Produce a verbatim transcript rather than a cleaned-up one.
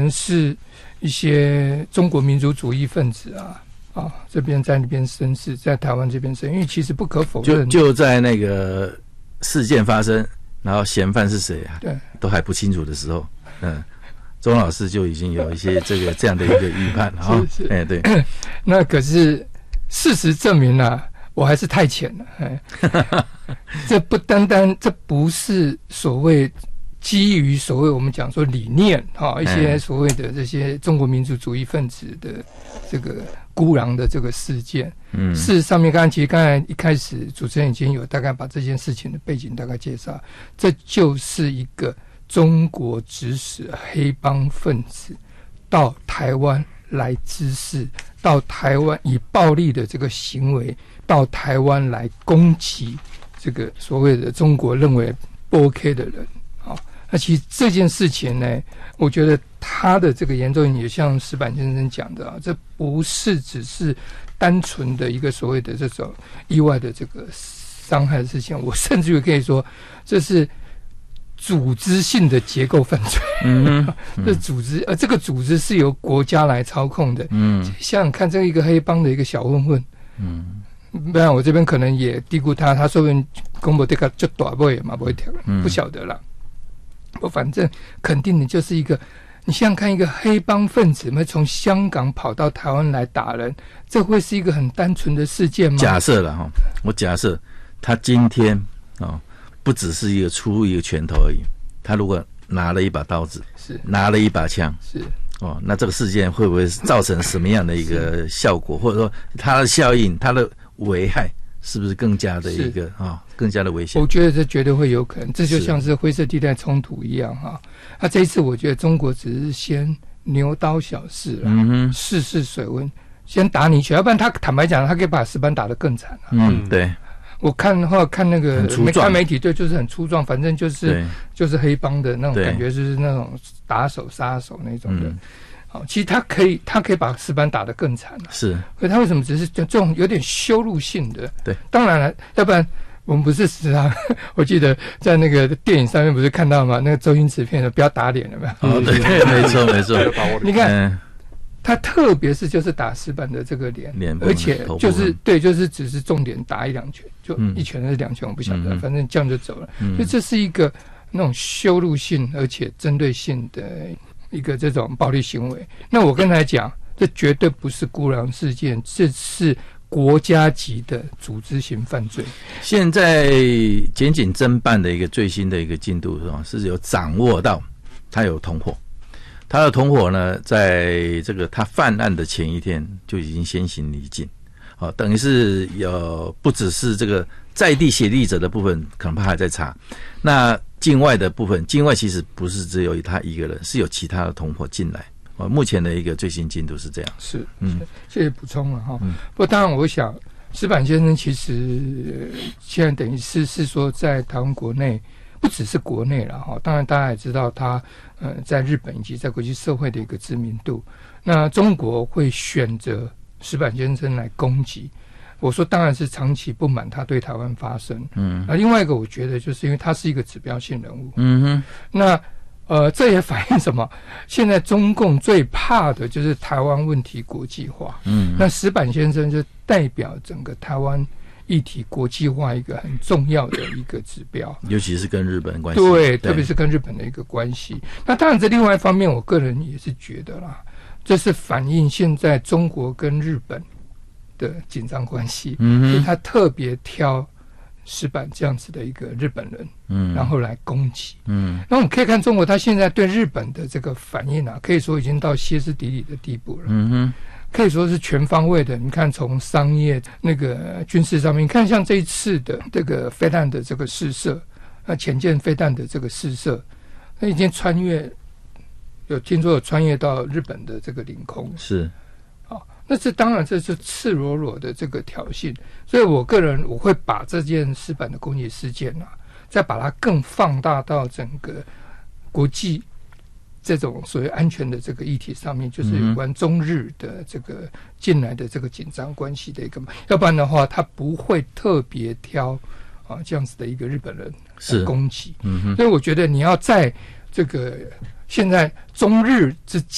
能是一些中国民族主义分子啊啊这边在那边生事，在台湾这边生，因为其实不可否认， 就就在那个事件发生，然后嫌犯是谁啊？ 对， 都还不清楚的时候，嗯。钟老师就已经有一些这个这样的一个预判了哈，哎对， 那可是事实证明啊，我还是太浅了，哎，这不单单这不是所谓基于所谓我们讲说理念哈，一些所谓的这些中国民族主义分子的这个孤狼的这个事件，嗯，事实上面刚才其实刚才一开始主持人已经有大概把这件事情的背景大概介绍，这就是一个。中国指使黑帮分子到台湾来滋事，到台湾以暴力的这个行为到台湾来攻击这个所谓的中国认为不 OK 的人啊。那其实这件事情呢，我觉得他的这个严重也像石板先生讲的啊，这不是只是单纯的一个所谓的这种意外的这个伤害的事情，我甚至于可以说这是。组织性的结构犯罪，嗯，这组织，呃，这个组织是由国家来操控的，嗯，想想看，这一个黑帮的一个小混混，嗯，不然我这边可能也低估他，他说不定公布这个就大不也嘛不会跳，不晓得了，我反正肯定你就是一个，你想想看，一个黑帮分子会从香港跑到台湾来打人，这会是一个很单纯的事件吗？ 假设了哈，我假设他今天哦。不只是一个出入一个拳头而已，他如果拿了一把刀子， 是拿了一把枪， 是哦，那这个事件会不会造成什么样的一个效果，或者说它的效应、它的危害是不是更加的一个啊、哦，更加的危险？ 我觉得这绝对会有可能，这就像是灰色地带冲突一样哈。那、啊、这一次我觉得中国只是先牛刀小试了，嗯、试试水温，先打你一拳，要不然他坦白讲，他可以把石板打得更惨、啊、 嗯，对。 我看后来看那个没看媒体，对，就是很粗壮，反正就是就是黑帮的那种感觉，就是那种打手杀手那种的。嗯、好，其实他可以，他可以把石板打得更惨、啊。 是， 可他为什么只是这种有点羞辱性的？ 对， 当然了，要不然我们不是时常，我记得在那个电影上面不是看到吗？那个周星驰片的不要打脸了没有？ 哦，对，没错没错。 你看。嗯他特别是就是打石板的这个脸， 脸而且就是对，就是只是重点打一两拳，就一拳还是两拳我不晓得，嗯、反正这样就走了。嗯、所以这是一个那种羞辱性而且针对性的一个这种暴力行为。那我刚才讲，这绝对不是孤狼事件，这是国家级的组织型犯罪。 现在检警侦办的一个最新的一个进度是有掌握到他有同伙。他的同伙呢，在这个他犯案的前一天就已经先行离境，哦，等于是有不只是这个在地协力者的部分，可能他还在查。那境外的部分，境外其实不是只有他一个人，是有其他的同伙进来。哦，目前的一个最新进度是这样。 是，嗯，谢谢补充了哈。嗯、不过当然，我想石板先生其实现在等于是是说在台湾国内。不只是国内了哈，当然大家也知道他呃在日本以及在国际社会的一个知名度。那中国会选择石板先生来攻击，我说当然是长期不满他对台湾发声。嗯，那另外一个我觉得就是因为他是一个指标性人物。嗯哼，那呃这也反映什么？现在中共最怕的就是台湾问题国际化。嗯，那石板先生就代表整个台湾。议题国际化一个很重要的一个指标， 尤其是跟日本关系， 对，特别是跟日本的一个关系。那当然，这另外一方面，我个人也是觉得啦，这是反映现在中国跟日本的紧张关系，嗯，所以他特别挑石板这样子的一个日本人，嗯，然后来攻击，嗯，那我们可以看中国，他现在对日本的这个反应啊，可以说已经到歇斯底里的地步了，嗯哼。可以说是全方位的，你看从商业那个军事上面，你看像这一次的这个飞弹的这个试射，那潜舰飞弹的这个试射，那已经穿越，有听说有穿越到日本的这个领空， 是， 啊，那这当然这是赤裸裸的这个挑衅，所以我个人我会把这件石板的攻击事件啊，再把它更放大到整个国际。这种所谓安全的这个议题上面，就是有关中日的这个近来的这个紧张关系的一个，要不然的话，他不会特别挑啊这样子的一个日本人来攻击。嗯哼，所以我觉得你要在这个现在中日之